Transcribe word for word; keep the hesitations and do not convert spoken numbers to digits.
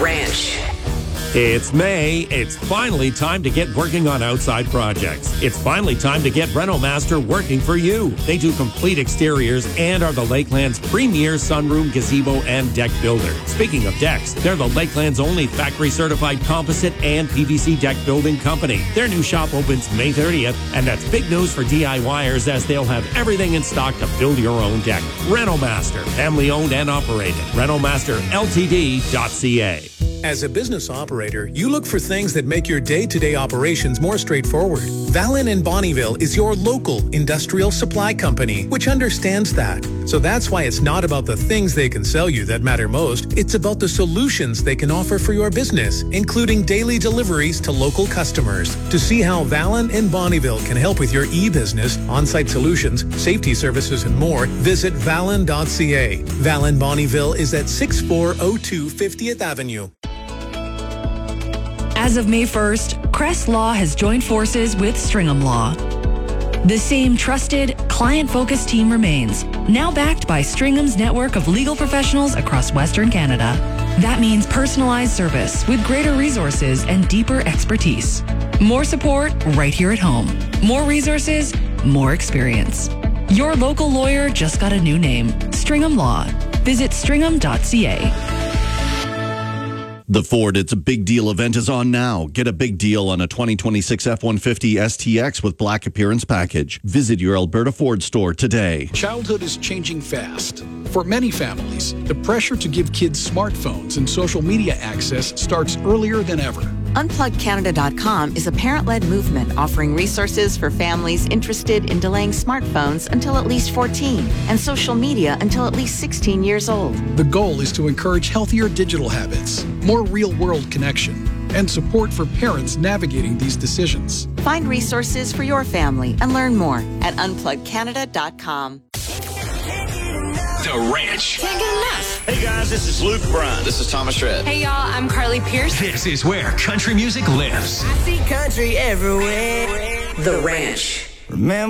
Ranch. It's May. It's finally time to get working on outside projects. It's finally time to get Renomaster working for you. They do complete exteriors and are the Lakeland's premier sunroom, gazebo, and deck builder. Speaking of decks, they're the Lakeland's only factory-certified composite and P V C deck building company. Their new shop opens May thirtieth, and that's big news for DIYers as they'll have everything in stock to build your own deck. Renomaster, family-owned and operated. Renomaster L T D dot C A. As a business operator, you look for things that make your day-to-day operations more straightforward. Valin in Bonnyville is your local industrial supply company, which understands that. So that's why it's not about the things they can sell you that matter most. It's about the solutions they can offer for your business, including daily deliveries to local customers. To see how Valin in Bonnyville can help with your e-business, on-site solutions, safety services, and more, visit valin dot c a. Valin Bonnyville is at six four zero two fiftieth Avenue. As of May first, Crest Law has joined forces with Stringham Law. The same trusted, client-focused team remains, now backed by Stringham's network of legal professionals across Western Canada. That means personalized service with greater resources and deeper expertise. More support right here at home. More resources, more experience. Your local lawyer just got a new name, Stringham Law. Visit stringham dot c a. The Ford It's a Big Deal event is on now. Get a big deal on a twenty twenty-six F one fifty S T X with Black Appearance Package. Visit your Alberta Ford store today. Childhood is changing fast. For many families, the pressure to give kids smartphones and social media access starts earlier than ever. unplug canada dot com is a parent-led movement offering resources for families interested in delaying smartphones until at least fourteen and social media until at least sixteen years old. The goal is to encourage healthier digital habits, more real-world connection, and support for parents navigating these decisions. Find resources for your family and learn more at unplug canada dot com. The Ranch. Can't get enough. Hey guys, this is Luke Bryan. This is Thomas Shred. Hey y'all, I'm Carly Pierce. This is where country music lives. I see country everywhere. The Ranch. Remember